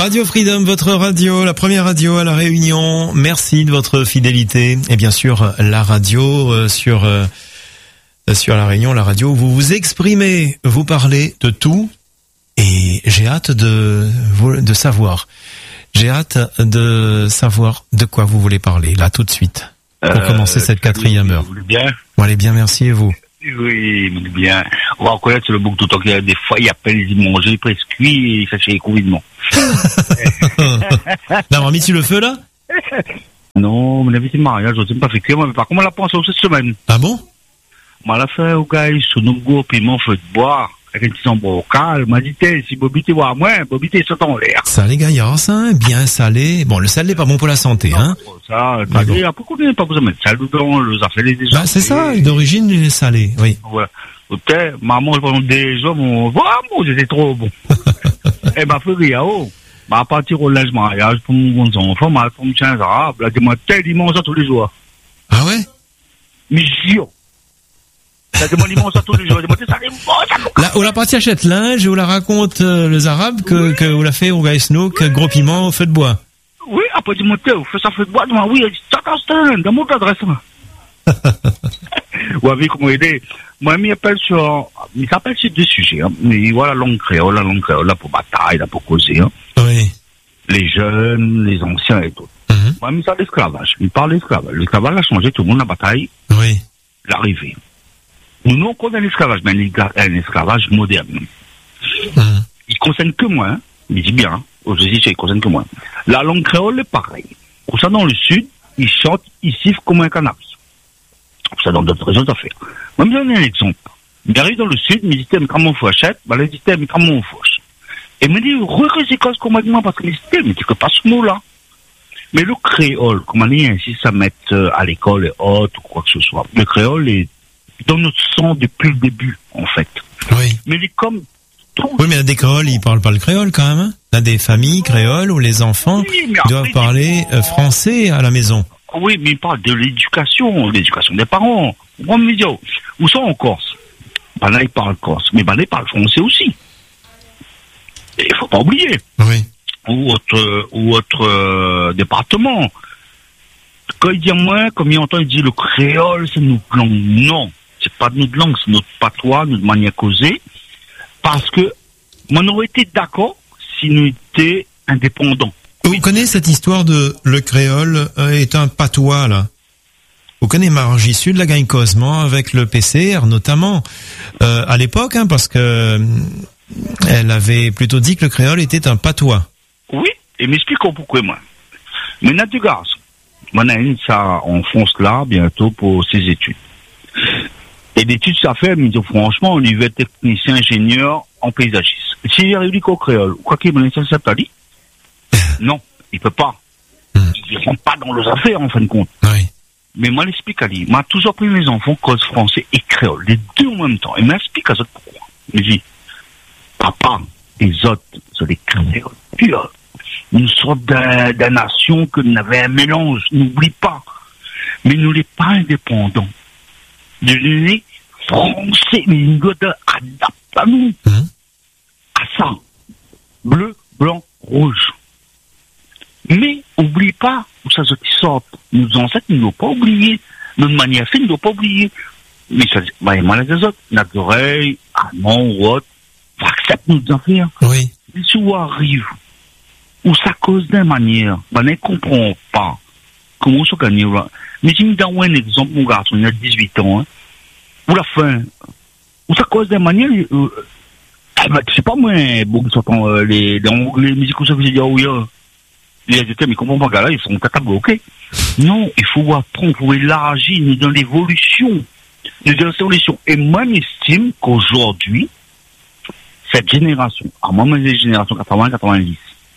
Radio Freedom, votre radio, la première radio à La Réunion. Merci de votre fidélité. Et bien sûr, la radio sur La Réunion, la radio où vous vous exprimez, vous parlez de tout. Et j'ai hâte de savoir. J'ai hâte de savoir de quoi vous voulez parler, là, tout de suite. Pour commencer cette 4e heure. Vous allez bien? Bon, allez bien, merci, et vous? Oui, bien. On va reconnaître sur le bouc tout le temps qu'il y a des fois, il appelle, il manger presque cuit et ça fait convitement. D'avoir mis sur le feu, là? Non, mon avis, c'est mariage, je ne sais pas fait que moi, mais par contre, on l'a pensé cette semaine. Ah bon? Moi, la fait, au gars, sur nos goûts, puis m'en fait boire. Avec un petit sambo au calme, m'a dit, si Bobby t'es voir moins, Bobby t'es sur ton l'air. Salé gaillasse, hein, bien salé. Bon, le salé n'est pas bon pour la santé, hein. Ça, salé, après qu'on n'est pas besoin de mettre sale dedans, les affaires des gens. Bah, c'est ça, d'origine, il est salé, oui. Ouais. Peut-être, maman, pendant des jours, vraiment, c'était trop bon. Eh ben, fait rire, à partir au linge mariage, pour mon enfant, ma femme tient arabe, là, dis-moi, il mange ça tous les jours. Ah ouais? Mais jure. Là, dis-moi, il mange ça tous les jours. Dis-moi, ça, là, on la partie achète linge et on la raconte, les arabes, que on l'a fait au Gaïsnouk, gros piment au feu de bois. Oui, après, dis-moi, vous faites ça feu de bois, dis-moi, oui, ça t'installe, dans mon adresse, ouais, oui, comment aider. Moi, il s'appelle sur deux sujets, hein. Mais voilà, la langue créole, là, pour bataille, là, pour causer, hein. Oui. Les jeunes, les anciens et tout. Moi, il parle d'esclavage. Il parle d'esclavage. L'esclavage a changé tout le monde, la bataille. Oui. L'arrivée. Nous, on connaît l'esclavage, mais un esclavage moderne. Il concerne que moi, hein. Il dit bien, hein. Aujourd'hui, il concerne que moi. La langue créole est pareille. Pour ça, dans le sud, ils chantent, ils sifflent comme un canard. Ça dans d'autres régions, ça fait. Moi, je vais donner un exemple. Il arrive dans le sud, il me dit, comment on fouachette, bah, là, il dit, comment on fouche. Et il me dit, c'est quoi ce qu'on m'a dit, parce que il me dit que pas ce mot-là. Mais le créole, comment dire, si ça met à l'école et autres, ou quoi que ce soit, le créole est dans notre sang depuis le début, en fait. Oui. Mais il est comme tout. Oui, mais il y a des créoles, ils parlent pas le créole, quand même, hein. Il y a des familles créoles où les enfants doivent parler français à la maison. Oui, mais il parle de l'éducation des parents. Moi, me dit, où sont en Corse? Ben là, ils parlent corse, mais ben là, ils parlent français aussi. Et il faut pas oublier. Oui. Ou autre département. Quand il dit moi, comme il entend, il dit le créole, c'est notre langue. Non, c'est pas notre langue, c'est notre patois, notre manière causée. Parce que, moi, on aurait été d'accord si nous étions indépendants. Vous connaissez cette histoire de le créole est un patois, là? Vous connaissez Margie Sud, la gagne Cosman, avec le PCR, notamment, à l'époque, hein, parce que elle avait plutôt dit que le créole était un patois. Oui, et m'explique pourquoi moi. Mais n'a du garçon. Moi, ça enfonce là, bientôt, pour ses études. Et d'études, ça fait, mais franchement, on y veut technicien, ingénieur, en paysagiste. S'il y a réuni qu'au créole, quoi qu'il me laisse ça, t'as dit? Non, il peut pas. Ils ne rentrent pas dans leurs affaires, en fin de compte. Oui. Mais moi, l'explique à lui. Moi, toujours pris mes enfants cause français et créole, les deux en même temps. Et m'explique à eux pourquoi. Il me dit, papa, les autres, c'est des créoles purs. Nous sommes d'une nation que nous avons un mélange. N'oublie pas. Mais nous n'sommes pas indépendants. Nous sommes français, mais nous devons adapter à nous. À ça. Bleu, blanc, rouge. Mais, oublie pas où ça sort. Nos ancêtres ne doivent pas oublier. Notre manière fine ne doit pas oublier. Mais ça, bah, moi, les autres, notre oreille, allemand ou autre, accepte nos affaires. Oui. Mais si on arrive, où ça cause d'une manière, bah, ne comprend pas comment ça gagne là. Mais si nous donnons un exemple, mon garçon, il a 18 ans, hein, où la fin, où ça cause d'une manière, c'est pas moi, bon, qui s'entend, les musiques où ça que j'ai dit, oh, oui, les étudiants, mais comment pas, là, ils sont bloqués. Non, il faut apprendre, il faut élargir, nous dans l'évolution, nous dans l'évolution. Et moi, j'estime qu'aujourd'hui, cette génération, à moi, mes générations 80-90,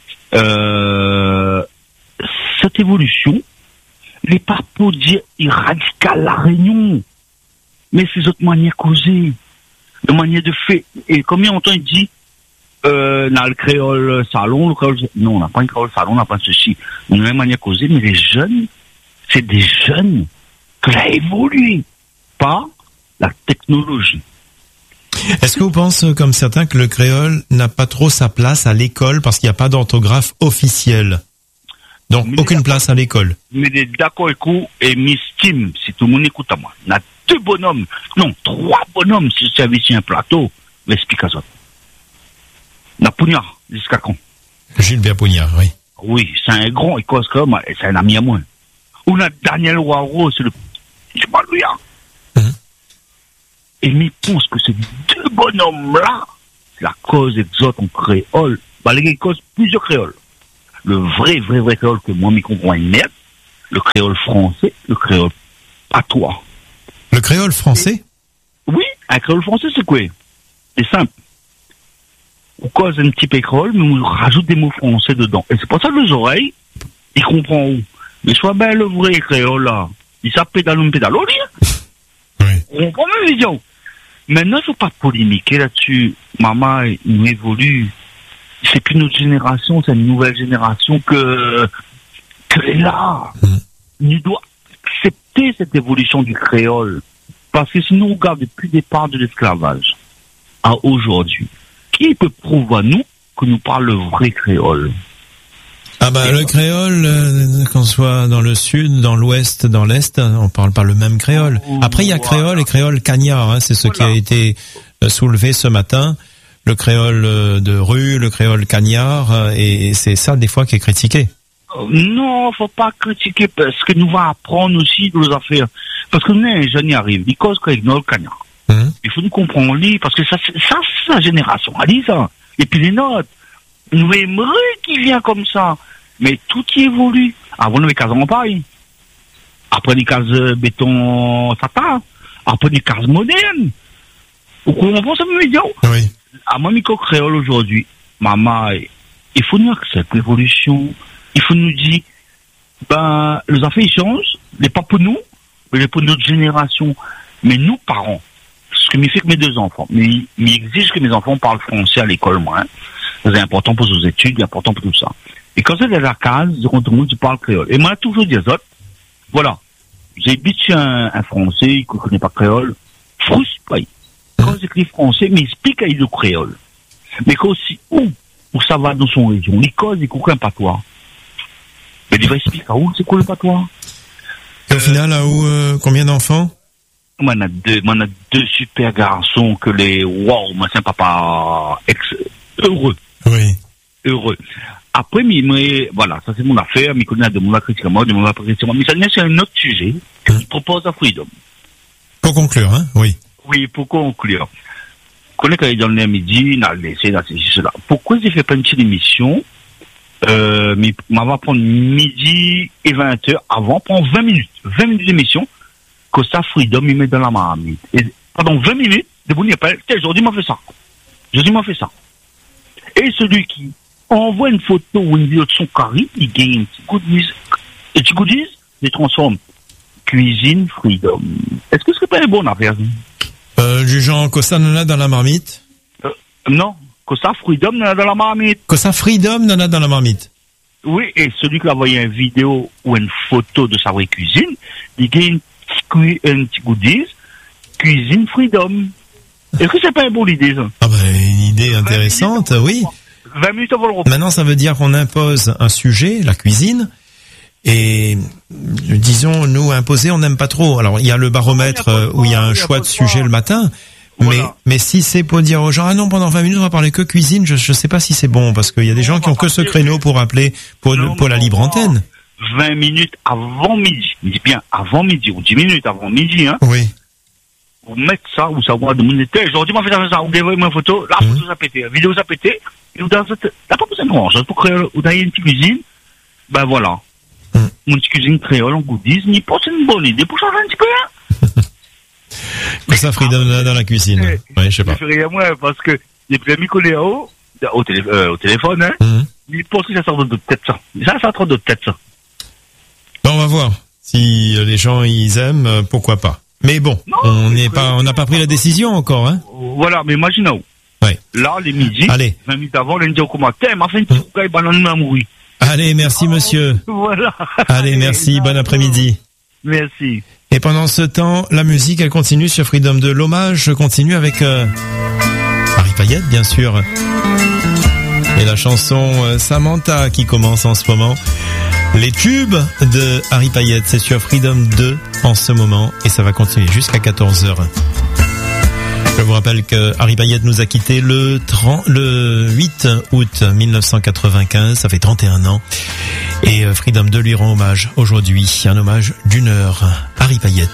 cette évolution, n'est pas pour dire radicale la Réunion, mais c'est autre manière causée, de manière de fait. Et combien on entend, il dit, dans le créole salon, le créole, non, on n'a pas un créole salon, on n'a pas ceci. On a une manière causée, mais les jeunes, c'est des jeunes que l'a évolué, pas la technologie. Est-ce que vous pensez, comme certains, que le créole n'a pas trop sa place à l'école parce qu'il n'y a pas d'orthographe officielle? Donc, aucune place à l'école. Mais d'accord, écoute, et m'estime, si tout le monde écoute à moi. Il y a 2 bonhommes, non, 3 bonhommes, si je servis sur un plateau, l'explique à ça. Il y a Pougnard, jusqu'à quand? Gilbert Pougnard, oui. Oui, c'est un grand, et cause comme, c'est un ami à moi. On a Daniel Waro, c'est le, je parle lui, hein. Et m'y pense que ces 2 bonhommes-là, c'est la cause exote en créole. Bah, les causes plusieurs créoles. Le vrai créole que moi m'y comprends une merde, le créole français, le créole patois. Le créole français? Oui, un créole français, c'est quoi? C'est simple. On cause un petit peu créole, mais on rajoute des mots français dedans. Et c'est pour ça que les oreilles, ils comprennent où. Mais soit ben le vrai créole là, il s'appelle pédalo, oui. On comprend même vision. Maintenant, il ne faut pas polémiquer là-dessus. Maman, il évolue. C'est plus notre génération, c'est une nouvelle génération que est là. Il doit accepter cette évolution du créole. Parce que sinon, on regarde depuis le départ de l'esclavage à aujourd'hui. Qui peut prouver à nous que nous parlons le vrai créole? Ah bah le créole, qu'on soit dans le sud, dans l'ouest, dans l'est, on parle pas le même créole. Après il y a créole et créole cagnard, hein, c'est ce qui a été soulevé ce matin. Le créole de rue, le créole cagnard, et c'est ça des fois qui est critiqué. Non, faut pas critiquer parce que nous va apprendre aussi de nos affaires. Parce que nous, les jeunes y arrivent, ils causent avec nous le cagnard. Il faut nous comprendre, parce que ça c'est la génération, allez ça. Et puis les notes, nous aimerions qu'il vient comme ça. Mais tout qui évolue. Avant, on avait cases en paille. Après, les cases béton sata. Après, les cases modernes. Vous comprenez ça, mes médias? Oui. À moi, micro créole aujourd'hui, maman, il faut nous accepter l'évolution. Il faut nous dire, ben, les affaires, ils changent. Mais pas pour nous, mais pour notre génération. Mais nous, parents, ce que me fait que mes 2 enfants, mais exige que mes enfants parlent français à l'école, moi. Hein. C'est important pour nos études, c'est important pour tout ça. Et quand c'est dans la case, tout le monde parle créole. Et moi, toujours dire autres, voilà, j'habite chez un Français qui ne connaît pas créole, frustre pas. Quand j'écris français, mais il explique qu'il le créole. Mais quand aussi, où ça va dans son région, les causes, il comprend un patois. Mais il va expliquer où c'est quoi le patois. Et au final, là où, combien d'enfants? Moi, on a 2 super garçons que wow, moi, c'est un papa heureux. Oui. Heureux. Après, mais voilà, ça c'est mon affaire, mais connaît de mon critique à moi, de mon appréciation. Mais ça c'est un autre sujet que je propose à Freedom. Pour conclure, hein? Oui. Oui, pour conclure. Connaît quand il donne le midi, on a laissé, là, c'est cela. Pourquoi j'ai fait pas une petite émission, mais on va prendre midi et 20h avant, prendre 20 minutes d'émission, que ça Freedom, il met dans la marmite. Et pendant 20 minutes, de bon, il appelle, aujourd'hui m'a fait ça. Et celui qui envoie une photo ou une vidéo de son carré, il gagne un petit goodies. Et tu goodies, il transforme. Cuisine Freedom. Est-ce que ce serait pas une bonne affaire? Du genre, que ça n'en a dans la marmite? Non. Que ça Freedom n'en a dans la marmite. Que ça Freedom n'en a dans la marmite? Oui, et celui qui a envoyé une vidéo ou une photo de sa vraie cuisine, il gagne un petit goodies. Cuisine Freedom. Est-ce que c'est pas une bonne idée, ça? Ah ben, une idée intéressante, oui. 20 minutes avant le repas. Maintenant, ça veut dire qu'on impose un sujet, la cuisine, et disons, nous, imposer, on n'aime pas trop. Alors, il y a le baromètre où il y a un choix de sujet le matin, voilà. mais si c'est pour dire aux gens, ah non, pendant 20 minutes, on va parler que cuisine, je sais pas si c'est bon, parce qu'il y a des gens qui ont que ce créneau pour appeler pour la libre antenne. 20 minutes avant midi. Je dis bien avant midi, ou 10 minutes avant midi, hein. Oui. Vous mettez ça, vous savez de mon été. Aujourd'hui, moi, fait ça. Vous avez une photo, la photo, ça pété, la vidéo, ça pété. Et vous avez, t'as pas besoin de grand chose pour créer, vous avez une petite cuisine. Ben voilà. Mon petite cuisine créole en goodies, n'y pas, c'est une bonne idée pour changer un petit peu, hein. Que ça, Freedom dans la cuisine. Ouais, je sais pas. Je fais rien, moi, parce que les premiers collés au téléphone, hein. Ils pensent que ça sort de tête, ça. Ça sort de tête, ça. Ben, on va voir. Si les gens, ils aiment, pourquoi pas. Mais bon, non, on n'a pas pris la décision encore, hein. Voilà, mais imaginez-vous. Ouais. Là, les midis, allez. 20 minutes avant, lundi au commentaire, m'a fait une petite boucaille banane à mourir. Allez, merci monsieur. Voilà. Allez, merci, bon après-midi. Merci. Et pendant ce temps, la musique, elle continue sur Freedom 2. L'hommage continue avec Payette, bien sûr. Et la chanson Samantha qui commence en ce moment. Les tubes de Harry Payette, c'est sur Freedom 2 en ce moment et ça va continuer jusqu'à 14h. Je vous rappelle que Harry Payette nous a quitté le 8 août 1995, ça fait 31 ans. Et Freedom 2 lui rend hommage aujourd'hui, un hommage d'1 heure. Harry Payette.